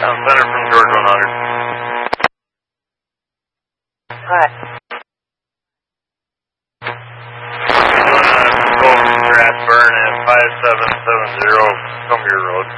Center from George 100. Hi. Doing a control grass burn at 5770 Columbia Road.